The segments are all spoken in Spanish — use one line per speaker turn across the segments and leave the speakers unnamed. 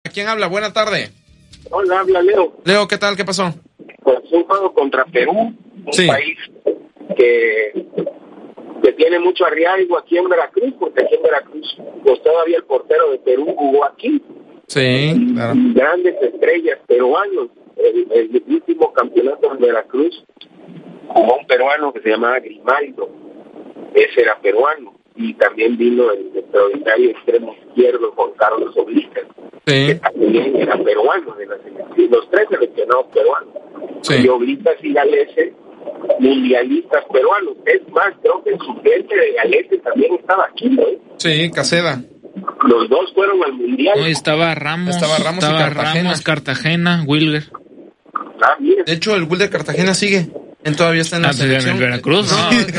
¿Quién habla? Buena tarde.
Hola, habla Leo.
Leo, ¿qué tal? ¿Qué pasó?
Pues un juego contra Perú, un país que tiene mucho arraigo aquí en Veracruz, porque aquí en Veracruz, pues todavía el portero de Perú jugó aquí.
Sí, claro.
Grandes estrellas peruanos. El último campeonato en Veracruz jugó un peruano que se llamaba Grimaldo. Ese era peruano. Y también vino el extraordinario extremo izquierdo Juan Carlos Oblitas, que también era peruano de la selección. Los tres seleccionados peruanos. Y Oblitas y Galese, mundialistas peruanos. Es más, creo que el suplente de Galese también estaba aquí, ¿no?
Sí, Caseda.
Los dos fueron al mundial.
No, estaba Ramos y Cartagena, Wilder.
De hecho, el Wilder Cartagena sigue. Todavía está en la selección.
¿En Veracruz?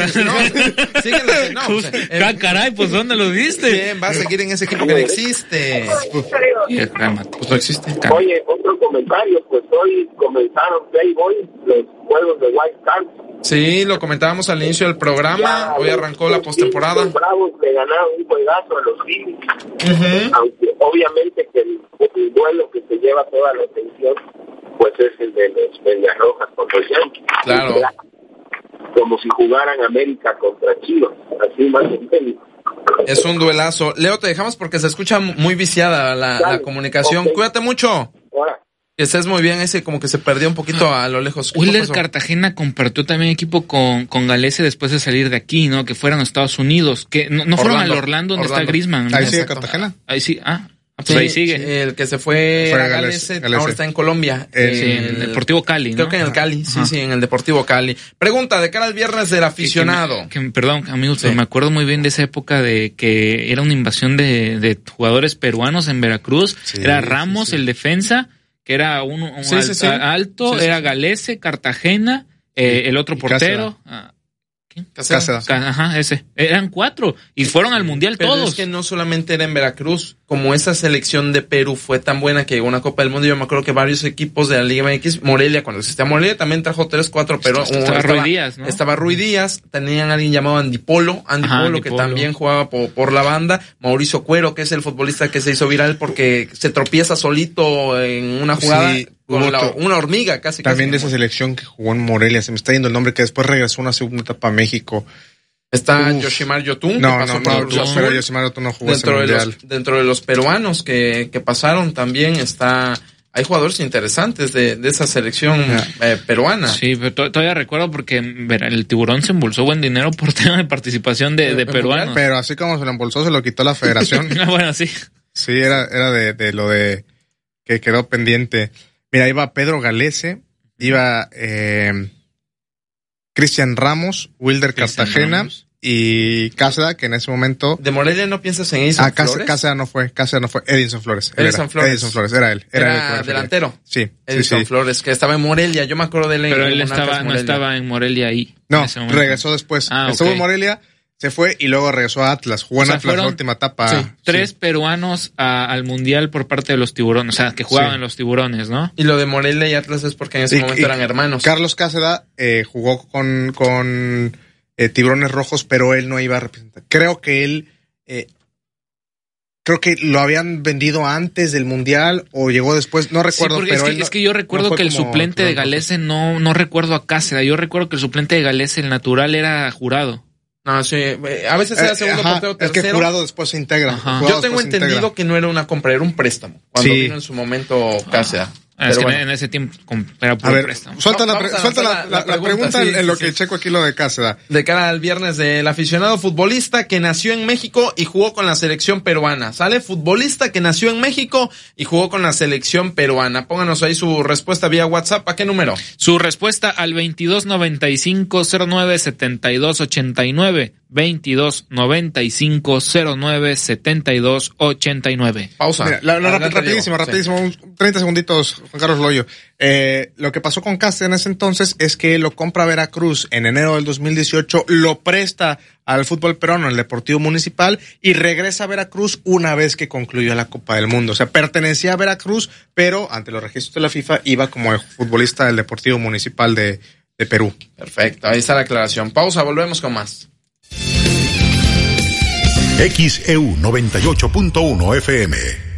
Caray, pues ¿dónde lo viste?
Bien, va a seguir en ese equipo que no existe. Pues no existe.
Oye, otro comentario, pues hoy comenzaron Playboy los juegos de White Card.
Sí, lo comentábamos al inicio del programa. Hoy arrancó la postemporada.
Los Bravos le ganaron un juegazo a los Phillies. Aunque obviamente que el duelo que se lleva toda la atención pues es el de los Medias Rojas contra los Yankees.
Claro.
Como si jugaran América contra Chivas, así más o menos.
Es un duelazo. Leo, te dejamos porque se escucha muy viciada la comunicación. Okay. Cuídate mucho.
Ahora.
Que estés muy bien, ese como que se perdió un poquito a lo lejos.
Wilder Cartagena compartió también equipo con Galese después de salir de aquí, ¿no? Que fueron a Estados Unidos. Que no fueron al Orlando donde está Griezmann.
Ahí sigue Cartagena.
Ahí sí, pues ahí sigue.
Sí, el que se fue a Galese, ahora está en Colombia.
En el Deportivo Cali, ¿no?
Creo que en el Cali, sí, en el Deportivo Cali. Pregunta, de cara al viernes del aficionado.
Perdón, amigos, pero me acuerdo muy bien de esa época de que era una invasión de jugadores peruanos en Veracruz. Era Ramos, el defensa, que era un alto, era Galese, Cartagena, el otro portero. ¿Quién?
Caseda.
Ajá, ese. Eran 4 y fueron al mundial
pero
todos.
Es que no solamente era en Veracruz, como esa selección de Perú fue tan buena que llegó a una Copa del Mundo. Yo me acuerdo que varios equipos de la Liga MX, Morelia, cuando existía Morelia, también trajo 3-4, pero
estaba Rui Díaz, ¿no?
Estaba Rui Díaz, tenían a alguien llamado Andy Polo, que también jugaba por la banda, Mauricio Cuero, que es el futbolista que se hizo viral porque se tropieza solito en una jugada. Sí. Una hormiga casi.
También de esa selección que jugó en Morelia, se me está yendo el nombre, que después regresó a una segunda etapa a México.
Está Yoshimar Yotun.
Pero Yoshimar Yotun no jugó ese mundial.
Dentro de los peruanos que pasaron también hay jugadores interesantes de esa selección peruana.
Sí, pero todavía recuerdo porque el Tiburón se embolsó buen dinero por tema de participación de peruanos.
Pero así como se lo embolsó, se lo quitó la federación.
Bueno, sí.
Sí, era de lo de que quedó pendiente. Mira, iba Pedro Galese, iba Cristian Ramos, Wilder Cartagena y Caseda, que en ese momento...
¿De Morelia no piensas en Edison Flores?
Caseda no fue, Edison Flores.
Edison Flores,
era él.
Era delantero.
Sí.
Edison Flores, que estaba en Morelia, yo me acuerdo de él.
Pero él no estaba en Morelia ahí.
No, regresó después. Estuvo en Morelia, se fue y luego regresó a Atlas. Jugó en Atlas la última etapa.
Sí, 3 peruanos al mundial por parte de los Tiburones, o sea, que jugaban en los Tiburones, ¿no?
Y lo de Morelia y Atlas es porque en ese momento eran hermanos.
Carlos Caseda jugó con Tiburones Rojos, pero él no iba a representar. Creo que lo habían vendido antes del mundial o llegó después, no recuerdo.
Sí,
pero
es que yo recuerdo que el suplente de Galese no recuerdo a Caseda. Yo recuerdo que el suplente de Galese, el natural, era Jurado.
No, sí, a veces era segundo portero, tercero.
Es que Jurado después se integra.
Yo tengo entendido que no era una compra, era un préstamo. Cuando vino en su momento Caseda.
Es que en ese tiempo era por préstamo.
Suelta la pregunta en lo que checo aquí lo de Caseda.
De cara al viernes del aficionado futbolista que nació en México y jugó con la selección peruana. ¿Sale? Futbolista que nació en México y jugó con la selección peruana. Pónganos ahí su respuesta vía WhatsApp. ¿A qué número?
Su respuesta al 2295-09-7289. 2295-09-7289.
Pausa.
Mira, rapidísimo, 30 segunditos, Juan Carlos Loyo. Lo que pasó con Cassia en ese entonces es que lo compra Veracruz en enero del 2018, lo presta al fútbol peruano, el Deportivo Municipal, y regresa a Veracruz una vez que concluyó la Copa del Mundo. O sea, pertenecía a Veracruz, pero ante los registros de la FIFA iba como futbolista del Deportivo Municipal de Perú.
Perfecto, ahí está la aclaración. Pausa, volvemos con más.
XEU 98.1 FM